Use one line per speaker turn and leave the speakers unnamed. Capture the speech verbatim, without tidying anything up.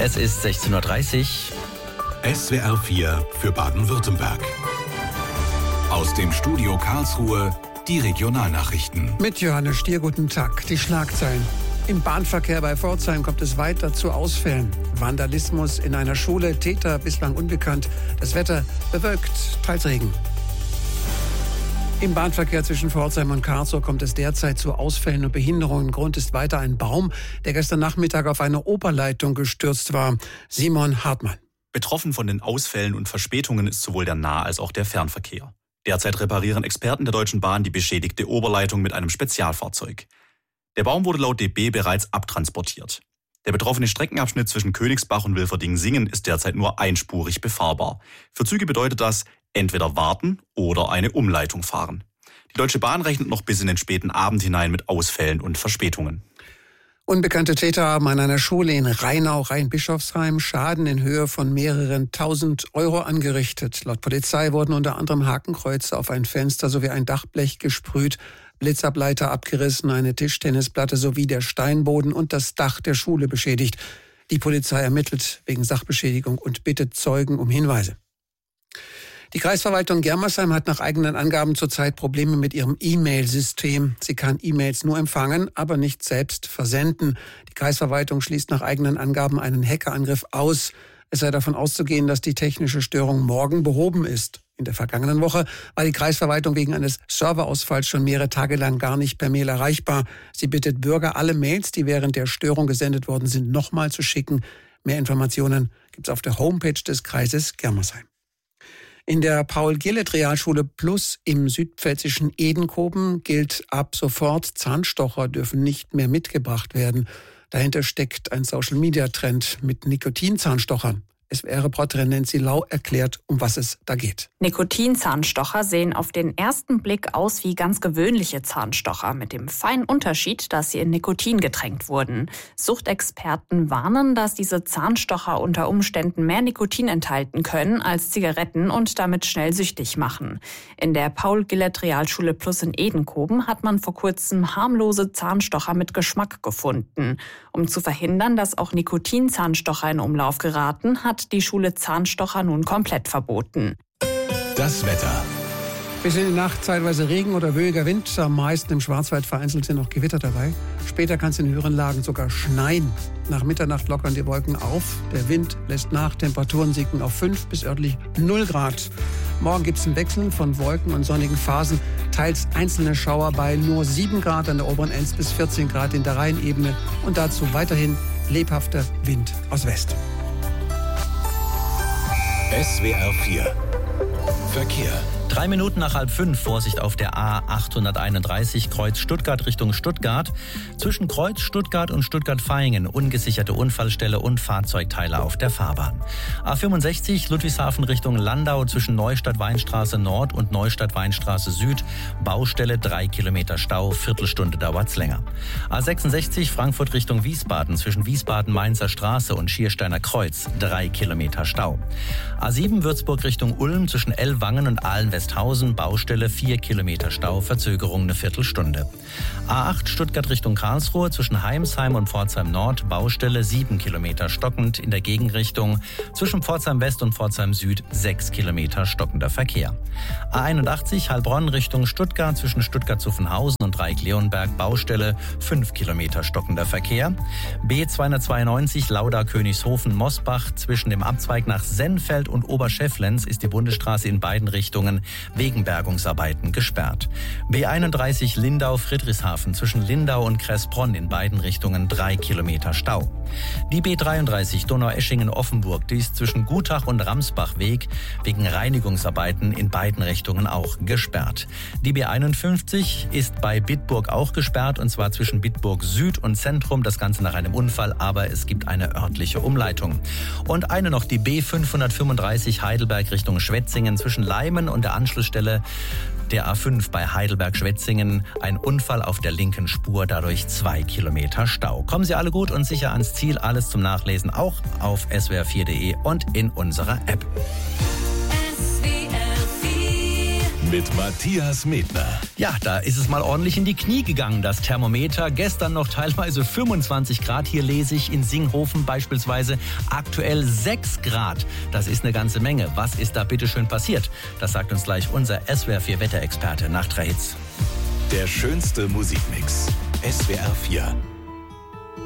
Es ist sechzehn Uhr dreißig.
S W R vier für Baden-Württemberg. Aus dem Studio Karlsruhe die Regionalnachrichten.
Mit Johannes Stier, guten Tag. Die Schlagzeilen. Im Bahnverkehr bei Pforzheim kommt es weiter zu Ausfällen. Vandalismus in einer Schule, Täter bislang unbekannt. Das Wetter bewölkt, teils Regen. Im Bahnverkehr zwischen Pforzheim und Karlsruhe kommt es derzeit zu Ausfällen und Behinderungen. Grund ist weiter ein Baum, der gestern Nachmittag auf eine Oberleitung gestürzt war. Simon Hartmann.
Betroffen von den Ausfällen und Verspätungen ist sowohl der Nah- als auch der Fernverkehr. Derzeit reparieren Experten der Deutschen Bahn die beschädigte Oberleitung mit einem Spezialfahrzeug. Der Baum wurde laut D B bereits abtransportiert. Der betroffene Streckenabschnitt zwischen Königsbach und Wilferdingen-Singen ist derzeit nur einspurig befahrbar. Für Züge bedeutet das entweder warten oder eine Umleitung fahren. Die Deutsche Bahn rechnet noch bis in den späten Abend hinein mit Ausfällen und Verspätungen.
Unbekannte Täter haben an einer Schule in Rheinau, Rheinbischofsheim, Schaden in Höhe von mehreren tausend Euro angerichtet. Laut Polizei wurden unter anderem Hakenkreuze auf ein Fenster sowie ein Dachblech gesprüht, Blitzableiter abgerissen, eine Tischtennisplatte sowie der Steinboden und das Dach der Schule beschädigt. Die Polizei ermittelt wegen Sachbeschädigung und bittet Zeugen um Hinweise. Die Kreisverwaltung Germersheim hat nach eigenen Angaben zurzeit Probleme mit ihrem E-Mail-System. Sie kann E-Mails nur empfangen, aber nicht selbst versenden. Die Kreisverwaltung schließt nach eigenen Angaben einen Hackerangriff aus. Es sei davon auszugehen, dass die technische Störung morgen behoben ist. In der vergangenen Woche war die Kreisverwaltung wegen eines Serverausfalls schon mehrere Tage lang gar nicht per Mail erreichbar. Sie bittet Bürger, alle Mails, die während der Störung gesendet worden sind, nochmal zu schicken. Mehr Informationen gibt es auf der Homepage des Kreises Germersheim. In der Paul-Gillett-Realschule Plus im südpfälzischen Edenkoben gilt ab sofort, Zahnstocher dürfen nicht mehr mitgebracht werden. Dahinter steckt ein Social-Media-Trend mit Nikotinzahnstochern. S W R-Reporterin Nancy Lau erklärt, um was es da geht.
Nikotinzahnstocher sehen auf den ersten Blick aus wie ganz gewöhnliche Zahnstocher, mit dem feinen Unterschied, dass sie in Nikotin getränkt wurden. Suchtexperten warnen, dass diese Zahnstocher unter Umständen mehr Nikotin enthalten können als Zigaretten und damit schnell süchtig machen. In der Paul-Gillett-Realschule Plus in Edenkoben hat man vor kurzem harmlose Zahnstocher mit Geschmack gefunden. Um zu verhindern, dass auch Nikotinzahnstocher in Umlauf geraten, hat die Schule Zahnstocher nun komplett verboten.
Das Wetter.
Bis in die Nacht zeitweise Regen oder wöhiger Wind. Am meisten im Schwarzwald vereinzelt sind noch Gewitter dabei. Später kann es in höheren Lagen sogar schneien. Nach Mitternacht lockern die Wolken auf. Der Wind lässt nach. Temperaturen sinken auf fünf bis örtlich null Grad. Morgen gibt es ein Wechseln von Wolken und sonnigen Phasen. Teils einzelne Schauer bei nur sieben Grad an der oberen Enz bis vierzehn Grad in der Rheinebene. Und dazu weiterhin lebhafter Wind aus West.
S W R vier Verkehr.
Drei Minuten nach halb fünf, Vorsicht auf der A achthunderteinunddreißig, Kreuz Stuttgart Richtung Stuttgart. Zwischen Kreuz Stuttgart und Stuttgart-Vaihingen ungesicherte Unfallstelle und Fahrzeugteile auf der Fahrbahn. A fünfundsechzig, Ludwigshafen Richtung Landau zwischen Neustadt-Weinstraße Nord und Neustadt-Weinstraße Süd. Baustelle, drei Kilometer Stau, Viertelstunde dauert's länger. A sechsundsechzig, Frankfurt Richtung Wiesbaden zwischen Wiesbaden-Mainzer Straße und Schiersteiner Kreuz, drei Kilometer Stau. A sieben, Würzburg Richtung Ulm zwischen Ellwangen und Ahlen-Westhausen. Baustelle, vier Kilometer Stau, Verzögerung eine Viertelstunde. A acht Stuttgart Richtung Karlsruhe zwischen Heimsheim und Pforzheim Nord, Baustelle, sieben Kilometer stockend in der Gegenrichtung. Zwischen Pforzheim West und Pforzheim Süd, sechs Kilometer stockender Verkehr. A einundachtzig Heilbronn Richtung Stuttgart zwischen Stuttgart-Zuffenhausen und Dreieck-Leonberg, Baustelle, fünf Kilometer stockender Verkehr. B zweihundertzweiundneunzig Lauda-Königshofen-Mosbach zwischen dem Abzweig nach Sennfeld und Oberschefflenz ist die Bundesstraße in beiden Richtungen wegen Bergungsarbeiten gesperrt. B einunddreißig Lindau-Friedrichshafen zwischen Lindau und Kressbronn in beiden Richtungen drei Kilometer Stau. Die B dreiunddreißig Donaueschingen-Offenburg, die ist zwischen Gutach und Ramsbachweg wegen Reinigungsarbeiten in beiden Richtungen auch gesperrt. Die B einundfünfzig ist bei Bitburg auch gesperrt, und zwar zwischen Bitburg Süd und Zentrum, das Ganze nach einem Unfall, aber es gibt eine örtliche Umleitung. Und eine noch, die B fünfhundertfünfunddreißig Heidelberg Richtung Schwetzingen zwischen Leimen und der Anschlussstelle der A fünf bei Heidelberg-Schwetzingen. Ein Unfall auf der linken Spur, dadurch zwei Kilometer Stau. Kommen Sie alle gut und sicher ans Ziel. Alles zum Nachlesen auch auf S W R vier punkt de und in unserer App.
S W R vier
mit Matthias Medner.
Ja, da ist es mal ordentlich in die Knie gegangen, das Thermometer. Gestern noch teilweise fünfundzwanzig Grad. Hier lese ich in Singhofen beispielsweise aktuell sechs Grad. Das ist eine ganze Menge. Was ist da bitte schön passiert? Das sagt uns gleich unser S W R vier Wetterexperte nach drei Hits.
Der schönste Musikmix. S W R vier.